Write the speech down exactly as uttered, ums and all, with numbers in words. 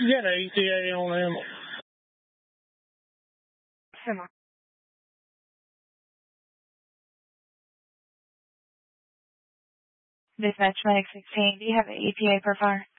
You got an E T A on them. Semi. Dispatch Medic sixteen, do you have an E T A per fire?